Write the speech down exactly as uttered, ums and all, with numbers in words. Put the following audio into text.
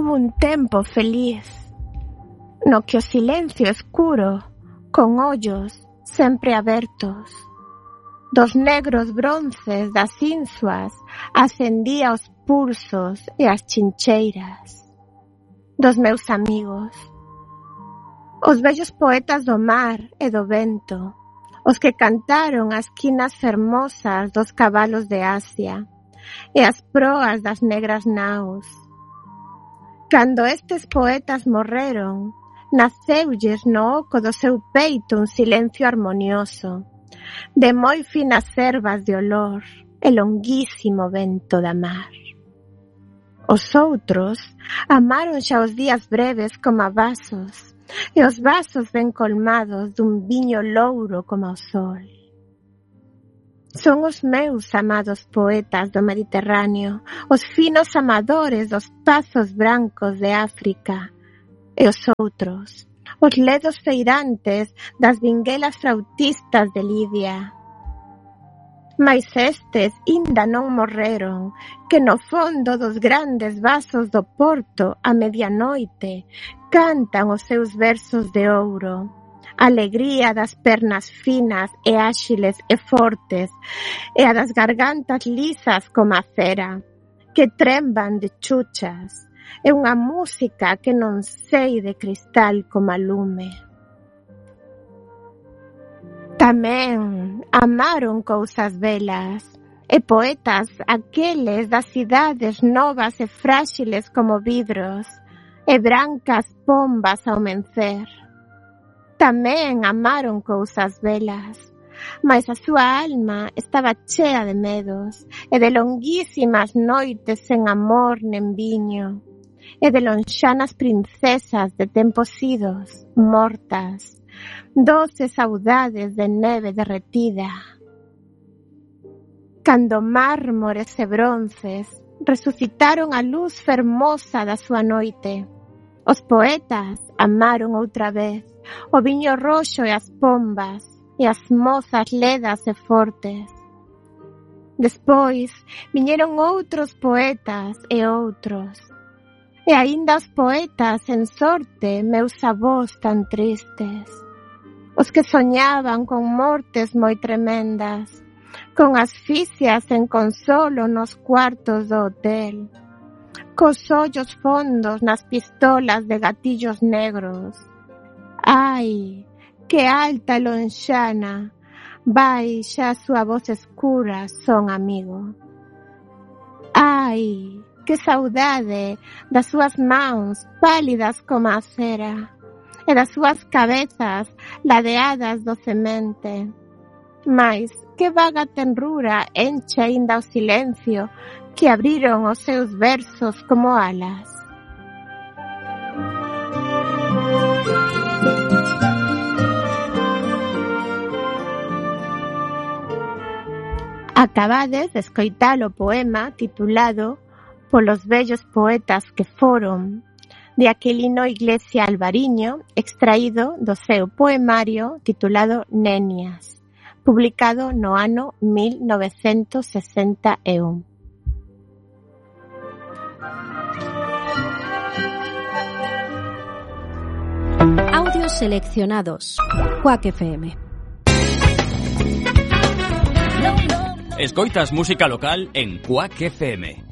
Houbo un tempo feliz no que o silencio escuro, con ollos sempre abertos, dos negros bronces das insuas ascendía os pulsos e as chincheiras dos meus amigos, os vellos poetas do mar e do vento, os que cantaron as quinas fermosas dos cabalos de Asia e as proas das negras naus. Cando estes poetas morreron, naceulles no oco do seu peito un silencio armonioso, de moi finas ervas de olor e longuísimo vento da mar. Os outros amaron xa os días breves como vasos, e os vasos ben colmados dun viño louro como o sol. Son os meus amados poetas do Mediterráneo, os finos amadores dos pazos brancos de África, e os outros, os ledos feirantes das vinguelas frautistas de Lidia. Mais estes inda non morreron, que no fondo dos grandes vasos do porto a medianoite cantan os seus versos de ouro, alegría das pernas finas e áxiles e fortes, e a das gargantas lisas como a cera, que tremban de chuchas, e unha música que non sei de cristal como a lume. Tamén amaron cousas belas, e poetas aqueles das cidades novas e fráxiles como vidros, e brancas pombas ao mencer. Tamén amaron cousas belas, mas a súa alma estaba chea de medos, e de longuísimas noites sen amor nen viño, e de lonxanas princesas de tempos idos, mortas, doces saudades de neve derretida. Cando mármores e bronces resucitaron a luz fermosa da súa noite, os poetas amaron outra vez o viño roxo e as pombas e as mozas ledas e fortes. Despois viñeron outros poetas e outros, e aínda os poetas en sorte meus avós tan tristes, os que soñaban con mortes moi tremendas, con asfixias en consolo nos cuartos do hotel, cos ollos fondos nas pistolas de gatillos negros. Ai, que alta e lonxana, vai xa a súa voz escura, son amigo. Ai, que saudade das súas mans pálidas como a cera, e das súas cabezas ladeadas docemente. Mais que vaga tenrura enche aínda o silencio que abriron os seus versos como alas. Acabades de escoitar o poema titulado Polos vellos poetas que foron, de Aquilino Iglesia Alvariño, extraído do seu poemario titulado Nenias, publicado no ano mil novecentos sesenta e un. Audios seleccionados. Quack F M. Escoitas música local en Quack F M.